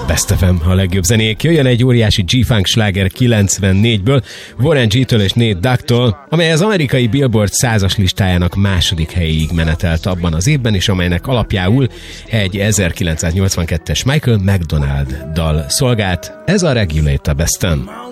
Best FM, a legjobb zenék. Jöjjön egy óriási G-Funk sláger 94-ből, Warren G-től és Nate Dogg-tól, amely az amerikai Billboard 100-as listájának második helyéig menetelt abban az évben, és amelynek alapjául egy 1982-es Michael McDonald dal szolgált. Ez a Regulator Best FM.